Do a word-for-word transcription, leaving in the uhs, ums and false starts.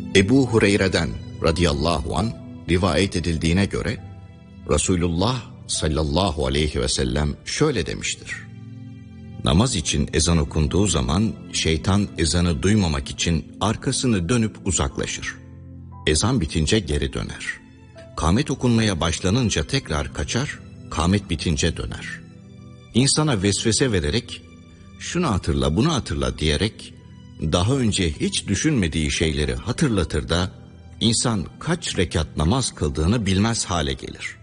Ebu Hureyre'den radıyallahu an rivayet edildiğine göre Resulullah sallallahu aleyhi ve sellem şöyle demiştir: namaz için ezan okunduğu zaman şeytan ezanı duymamak için arkasını dönüp uzaklaşır. Ezan bitince geri döner. Kâmet okunmaya başlanınca tekrar kaçar, kâmet bitince döner. İnsana vesvese vererek şunu hatırla bunu hatırla diyerek daha önce hiç düşünmediği şeyleri hatırlatır da insan kaç rekat namaz kıldığını bilmez hale gelir.